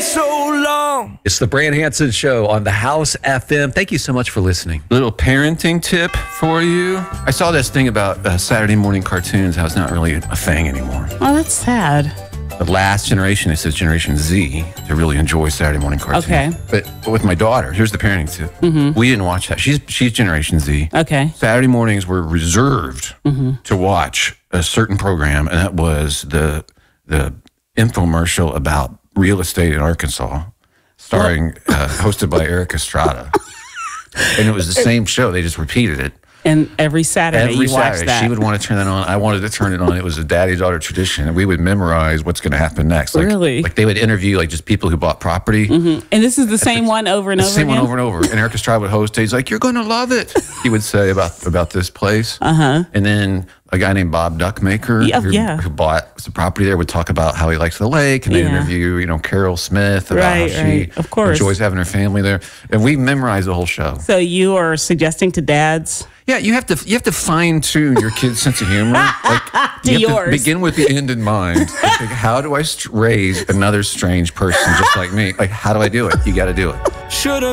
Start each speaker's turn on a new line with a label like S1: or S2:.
S1: so long.
S2: It's the Brand Hanson Show on the House FM. Thank you so much for listening.
S3: Little parenting tip for you. I saw this thing about Saturday morning cartoons, how it's not really a thing anymore.
S4: Oh, that's sad.
S3: The last generation, it says Generation Z, to really enjoy Saturday morning cartoons.
S4: Okay.
S3: But with my daughter, here's the parenting tip.
S4: Mm-hmm.
S3: We didn't watch that. She's Generation Z.
S4: Okay.
S3: Saturday mornings were reserved to watch a certain program, and that was the infomercial about real estate in Arkansas, starring, hosted by Eric Estrada. And it was the same show. They just repeated it.
S4: And every Saturday you watch that.
S3: She would want to turn that on. I wanted to turn it on. It was a daddy-daughter tradition. And we would memorize what's going to happen next. Like,
S4: Really?
S3: Like they would interview like just people who bought property.
S4: And this is the same one over and over
S3: Same
S4: again?
S3: one over and over. And Eric Estrada would host it. He's like, "You're going to love it," he would say about this place. And then a guy named Bob Duckmaker who bought the property there would talk about how he likes the lake. And they interview, Carol Smith about how she
S4: of course.
S3: enjoys having her family there. And we memorized the whole show.
S4: So you are suggesting to dads?
S3: Yeah, you have to fine tune your kid's sense of humor. Like, you have to begin with the end in mind. And think, how do I raise another strange person just like me? Like, how do I do it? You got to do it.
S1: Should